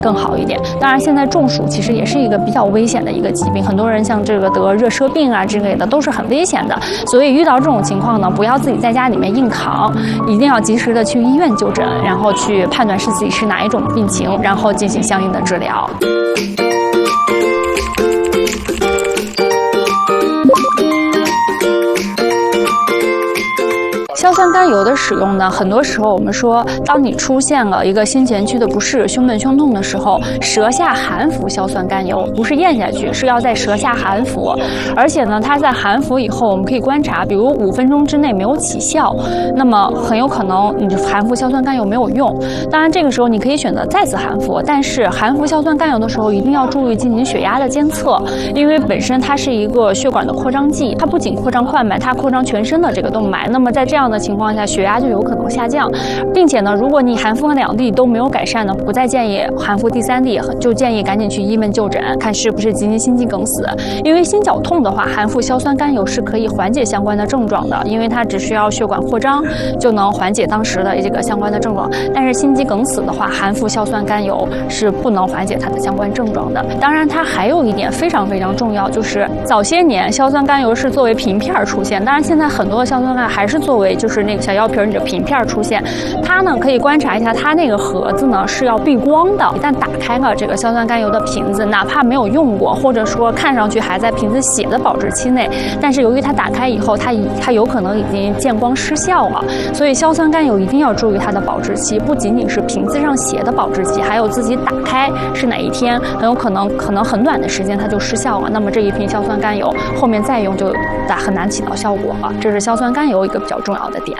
更好一点。当然，现在中暑其实也是一个比较危险的一个疾病，很多人像这个得热射病啊之类的都是很危险的。所以遇到这种情况呢，不要自己在家里面硬扛，一定要及时的去医院就诊，然后去判断自己是哪一种病情，然后进行相应的治疗。硝酸甘油的使用呢，很多时候我们说，当你出现了一个心前区的不适、胸闷胸痛的时候，舌下含服硝酸甘油，不是咽下去，是要在舌下含服。而且呢，它在含服以后，我们可以观察，比如5分钟之内没有起效，那么很有可能你含服硝酸甘油没有用。当然，这个时候你可以选择再次含服，但是含服硝酸甘油的时候，一定要注意进行血压的监测，因为本身它是一个血管的扩张剂，它不仅扩张冠脉，它扩张全身的这个动脉。那么在这样的情况下，血压就有可能下降，并且呢，如果你含服了2粒都没有改善呢，不再建议含服第3粒，就建议赶紧去医门就诊，看是不是急性心肌梗死。因为心绞痛的话，含服硝酸甘油是可以缓解相关的症状的，因为它只需要血管扩张就能缓解当时的这个相关的症状。但是心肌梗死的话，含服硝酸甘油是不能缓解它的相关症状的。当然，它还有一点非常非常重要，就是早些年硝酸甘油是作为瓶片出现，当然现在很多的硝酸甘油还是作为就是那个小药瓶你的瓶片出现。它呢可以观察一下，它那个盒子呢是要避光的。一旦打开了这个硝酸甘油的瓶子，哪怕没有用过，或者说看上去还在瓶子写的保质期内，但是由于它打开以后，它有可能已经见光失效了。所以硝酸甘油一定要注意它的保质期，不仅仅是瓶子上写的保质期，还有自己打开是哪一天，很有可能很短的时间它就失效了。那么这一瓶硝酸甘油后面再用就很难起到效果了。这是硝酸甘油一个比较重要的点。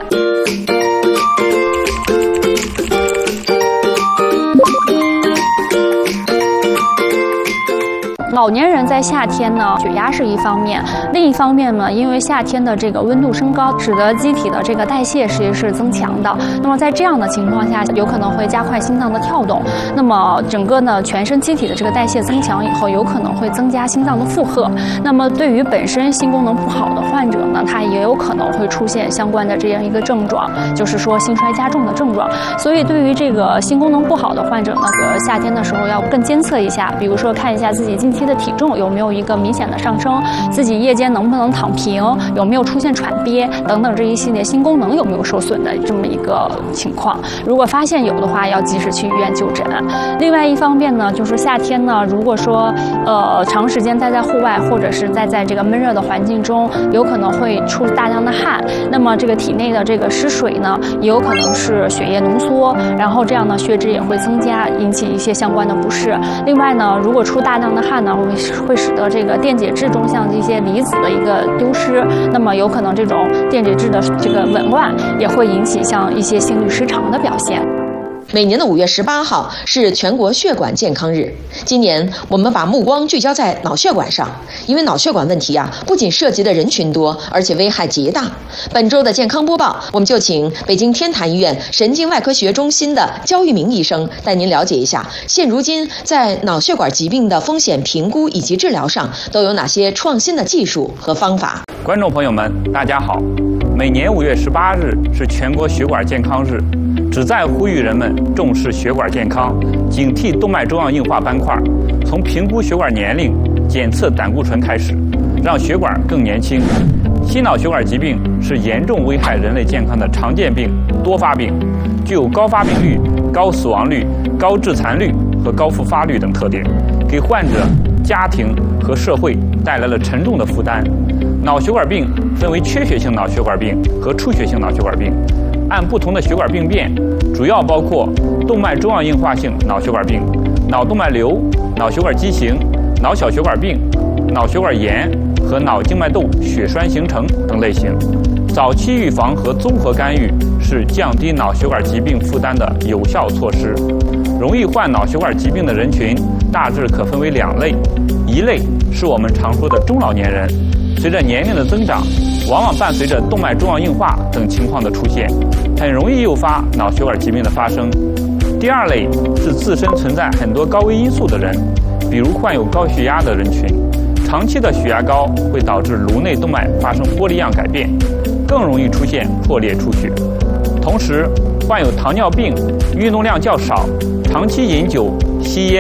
老年人在夏天呢，血压是一方面，另一方面呢，因为夏天的这个温度升高，使得机体的这个代谢实际是增强的。那么在这样的情况下，有可能会加快心脏的跳动。那么整个呢，全身机体的这个代谢增强以后，有可能会增加心脏的负荷。那么对于本身心功能不好的患者呢，他也有可能会出现相关的这样一个症状，就是说心衰加重的症状。所以对于这个心功能不好的患者呢，夏天的时候要更监测一下，比如说看一下自己近期的体重有没有一个明显的上升，自己夜间能不能躺平，有没有出现喘憋等等这一系列心功能有没有受损的这么一个情况。如果发现有的话，要及时去医院就诊。另外一方面呢，就是夏天呢，如果说长时间待在户外，或者是在这个闷热的环境中，有可能会出大量的汗，那么这个体内的这个失水呢，也有可能是血液浓缩，然后这样呢血脂也会增加，引起一些相关的不适。另外呢，如果出大量的汗呢，会使得这个电解质中像这些离子的一个丢失，那么有可能这种电解质的这个紊乱也会引起像一些心律失常的表现。 每年的5月18号是全国血管健康日。今年我们把目光聚焦在脑血管上，因为脑血管问题不仅涉及的人群多，而且危害极大。本周的健康播报，我们就请北京天坛医院神经外科学中心的焦玉明医生带您了解一下，现如今在脑血管疾病的风险评估以及治疗上都有哪些创新的技术和方法。 观众朋友们，大家好。每年5月18日是全国血管健康日，旨在呼吁人们重视血管健康，警惕动脉粥样硬化斑块，从评估血管年龄、检测胆固醇开始，让血管更年轻。心脑血管疾病是严重危害人类健康的常见病、多发病，具有高发病率、高死亡率、高致残率和高复发率等特点，给患者、家庭和社会带来了沉重的负担。脑血管病分为缺血性脑血管病和出血性脑血管病，按不同的血管病变，主要包括动脉粥样硬化性脑血管病、脑动脉瘤、脑血管畸形、脑小血管病、脑血管炎和脑静脉窦血栓形成等类型。早期预防和综合干预是降低脑血管疾病负担的有效措施。容易患脑血管疾病的人群大致可分为2类，一类是我们常说的中老年人，随着年龄的增长，往往伴随着动脉粥样硬化等情况的出现，很容易诱发脑血管疾病的发生。第2类是自身存在很多高危因素的人，比如患有高血压的人群，长期的血压高会导致颅内动脉发生玻璃样改变，更容易出现破裂出血。同时，患有糖尿病、运动量较少、长期饮酒、 吸烟。